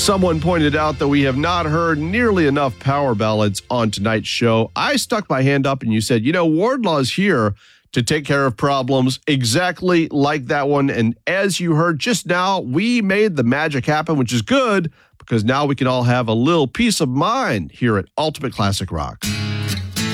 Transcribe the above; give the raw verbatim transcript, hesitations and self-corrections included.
Someone pointed out that we have not heard nearly enough power ballads on tonight's show. I stuck my hand up and you said, you know, Wardlaw's here to take care of problems exactly like that one. And as you heard just now, we made the magic happen, which is good because now we can all have a little peace of mind here at Ultimate Classic Rock.